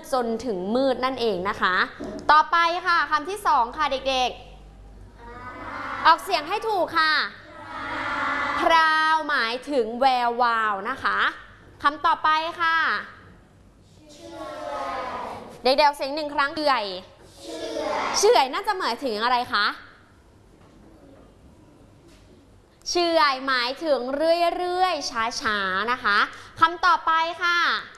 จนถึงมืดนั่นเองนะคะต่อไปค่ะคำที่สองค่ะเด็กๆออกเสียงให้ถูกค่ะพราวหมายถึงแวววาวนะคะคำต่อไปค่ะเด็กๆออกเสียงหนึ่งครั้งเฉื่อยเฉื่อยน่าจะหมายถึงอะไรคะเฉื่อยหมายถึงเรื่อยๆช้าๆนะคะคำต่อไปค่ะ